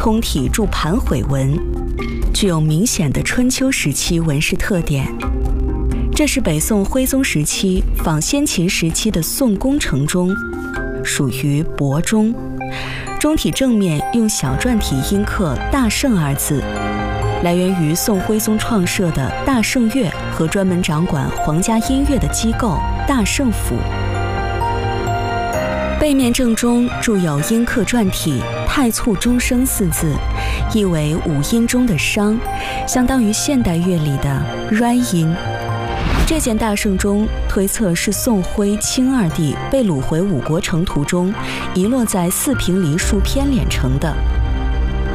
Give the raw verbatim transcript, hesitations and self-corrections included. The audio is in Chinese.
通体铸盘毁纹，具有明显的春秋时期纹饰特点。这是北宋徽宗时期仿先秦时期的宋宫城钟，属于帛钟。钟体正面用小篆体阴刻“大圣”二字，来源于宋徽宗创设的大圣乐和专门掌管皇家音乐的机构大圣府。背面正中铸有阴刻篆体“太簇钟声”四字，意为五音中的商，相当于现代乐里的软音。这件大圣钟推测是宋徽钦二帝被掳回五国城途中遗落在四平梨树偏敛成的。